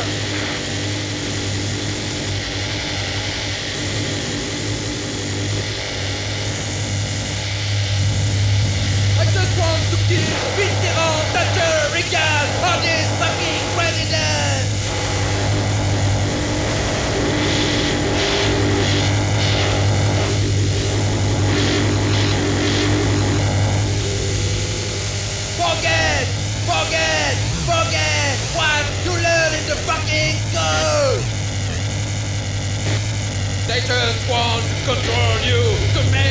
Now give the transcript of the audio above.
I just want to kill veteran Thatcher Reagan on this fucking president. Forget what you learned in the fucking school. They just want to control you, to make